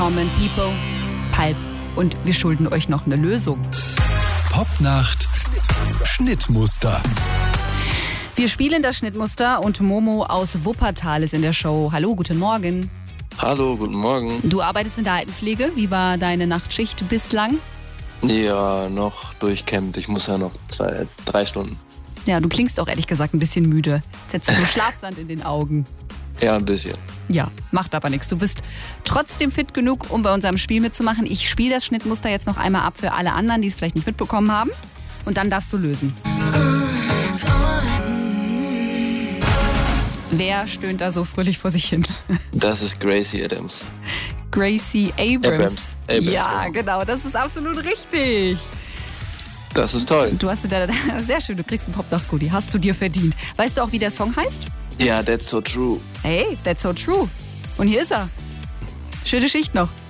Norman People, Pulp und wir schulden euch noch eine Lösung. Popnacht Schnittmuster. Wir spielen das Schnittmuster und Momo aus Wuppertal ist in der Show. Hallo, guten Morgen. Hallo, guten Morgen. Du arbeitest in der Altenpflege. Wie war deine Nachtschicht bislang? Ja, noch durchkämmt. Ich muss ja noch 3 Stunden. Ja, du klingst auch ehrlich gesagt ein bisschen müde. Jetzt hättest du so Schlafsand in den Augen. Ja, ein bisschen. Ja, macht aber nichts. Du bist trotzdem fit genug, um bei unserem Spiel mitzumachen. Ich spiele das Schnittmuster jetzt noch einmal ab für alle anderen, die es vielleicht nicht mitbekommen haben. Und dann darfst du lösen. Wer stöhnt da so fröhlich vor sich hin? Das ist Gracie Adams. Gracie Abrams. Abrams, Ja, genau, das ist absolut richtig. Das ist toll. Du hast dir da, sehr schön, du kriegst einen Popnacht-Goodie. Hast du dir verdient. Weißt du auch, wie der Song heißt? Ja, That's So True. Hey, that's so true. Und hier ist er. Schöne Schicht noch.